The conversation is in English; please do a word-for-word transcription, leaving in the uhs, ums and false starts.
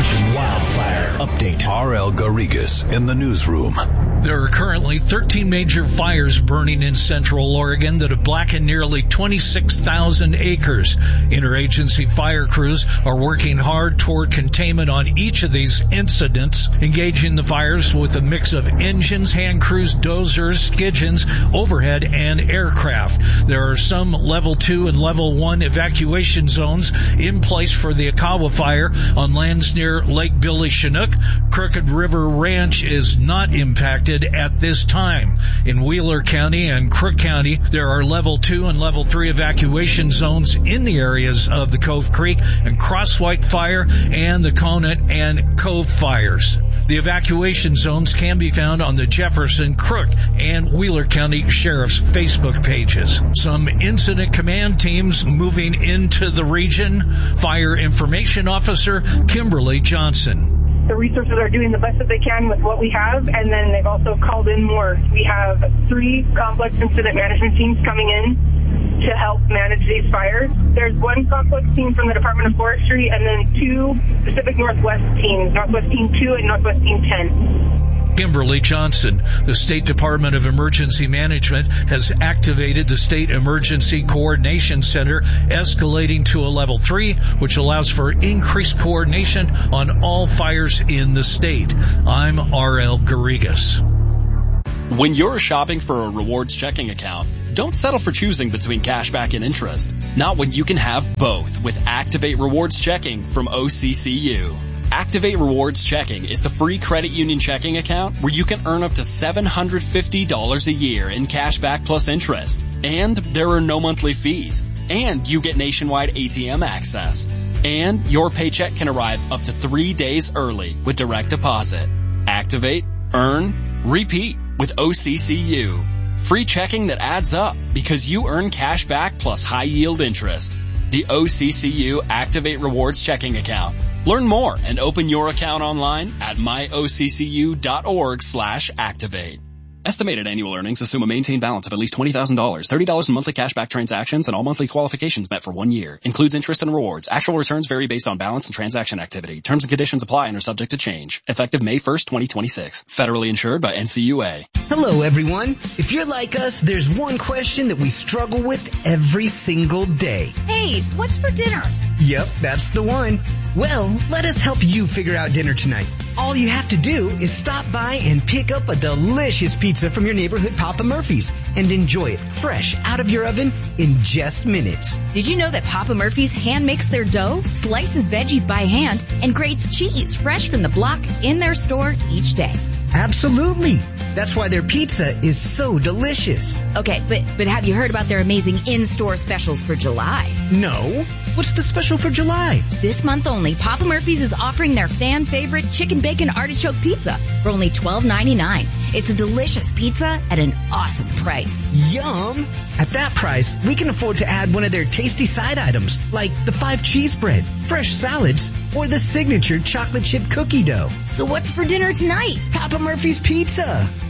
Wildfire update. R L Garrigues in the newsroom. There are currently thirteen major fires burning in central Oregon that have blackened nearly twenty-six thousand acres. Interagency fire crews are working hard toward containment on each of these incidents, engaging the fires with a mix of engines, hand crews, dozers, skidgens, overhead, and aircraft. There are some level two and level one evacuation zones in place for the Akawa fire on lands near Lake Billy Chinook. Crooked River Ranch is not impacted at this time. In Wheeler County and Crook County, there are level two and level three evacuation zones in the areas of the Cove Creek and Crosswhite fire and the Conant and Cove fires. The evacuation zones can be found on the Jefferson, Crook, and Wheeler County Sheriff's Facebook pages. Some incident command teams moving into the region. Fire Information Officer Kimberly Johnson. The resources are doing the best that they can with what we have, and then they've also called in more. We have three complex incident management teams coming in to help manage these fires. There's one complex team from the Department of Forestry and then two Pacific Northwest teams, Northwest Team two and Northwest Team ten. Kimberly Johnson. The State Department of Emergency Management has activated the State Emergency Coordination Center, escalating to a level three, which allows for increased coordination on all fires in the state. I'm R L Garrigues. When you're shopping for a rewards checking account, don't settle for choosing between cashback and interest. Not when you can have both with Activate Rewards Checking from O C C U. Activate Rewards Checking is the free credit union checking account where you can earn up to seven hundred fifty dollars a year in cash back plus interest. And there are no monthly fees. And you get nationwide A T M access. And your paycheck can arrive up to three days early with direct deposit. Activate, earn, repeat with O C C U. Free checking that adds up because you earn cash back plus high yield interest. The O C C U Activate Rewards Checking Account. Learn more and open your account online at myoccu.org slash activate. Estimated annual earnings assume a maintained balance of at least twenty thousand dollars, thirty dollars in monthly cashback transactions, and all monthly qualifications met for one year. Includes interest and rewards. Actual returns vary based on balance and transaction activity. Terms and conditions apply and are subject to change. Effective May first, twenty twenty-six. Federally insured by N C U A. Hello, everyone. If you're like us, there's one question that we struggle with every single day. Hey, what's for dinner? Yep, that's the one. Well, let us help you figure out dinner tonight. All you have to do is stop by and pick up a delicious pizza from your neighborhood Papa Murphy's and enjoy it fresh out of your oven in just minutes. Did you know that Papa Murphy's hand makes their dough, slices veggies by hand, and grates cheese fresh from the block in their store each day? Absolutely. That's why their pizza is so delicious. Okay, but but have you heard about their amazing in-store specials for July? No. What's the special for July? This month only, Papa Murphy's is offering their fan favorite chicken bacon artichoke pizza for only twelve ninety-nine. It's a delicious pizza at an awesome price. Yum! At that price, we can afford to add one of their tasty side items, like the five cheese bread, fresh salads, or the signature chocolate chip cookie dough. So what's for dinner tonight? Papa Murphy's Pizza.